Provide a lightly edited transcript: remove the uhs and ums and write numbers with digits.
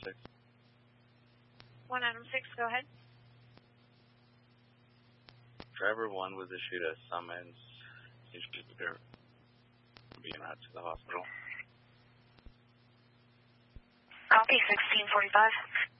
6. 1 Adam 6, go ahead. Driver 1 was issued a summons. Seems to be being out to the hospital. Copy 1645.